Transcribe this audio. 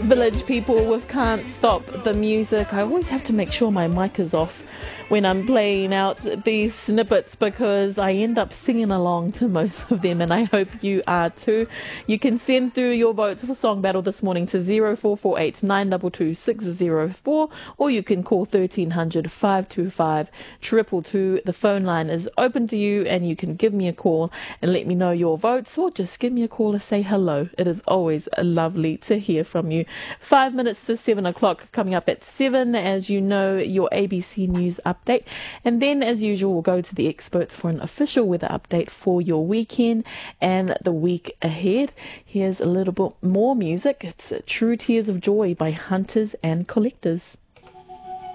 Village People with Can't Stop the Music. I always have to make sure my mic is off when I'm playing out these snippets because I end up singing along to most of them, and I hope you are too. You can send through your votes for Song Battle this morning to 0448 922 604, or you can call 1300 525 222. The phone line is open to you, and you can give me a call and let me know your votes, or just give me a call to say hello. It is always lovely to hear from you. 5 minutes to 7 o'clock, coming up at 7, as you know, your ABC News update. And then, as usual, we'll go to the experts for an official weather update for your weekend and the week ahead. Here's a little bit more music. It's True Tears of Joy by Hunters and Collectors.